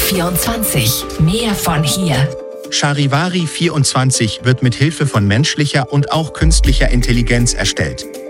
24. Mehr von hier. Charivari 24 wird mit Hilfe von menschlicher und auch künstlicher Intelligenz erstellt.